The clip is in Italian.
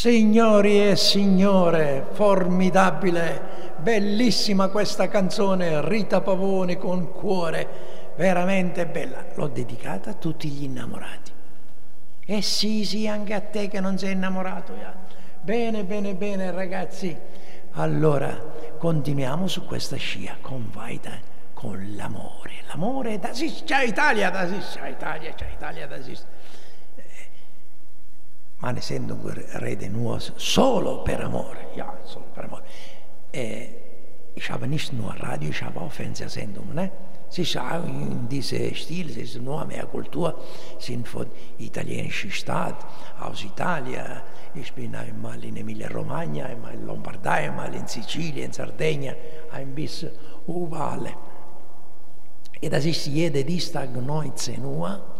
Signori e signore, formidabile, bellissima questa canzone, Rita Pavone con Cuore, veramente bella. L'ho dedicata a tutti gli innamorati. E sì, anche a te che non sei innamorato. Bene, bene, bene ragazzi. Allora, continuiamo su questa scia con Vaida, con l'amore. L'amore da c'è Italia, da ma ne sento un rede nuovo solo per amore, ja, solo per amore. Ich habe nicht nur Radio, ich habe auch Fernsehsendungen. Ne? Sie ist auch in diesem Stil, es ist nur mehr Kultur, sind von italienischen Stadt, aus Italien. Ich bin einmal in Emilia-Romagna, einmal in Lombardei, einmal in Sizilien, in Sardegna, ein bisschen überall. Und das ist jeden Dienstag 19 Uhr.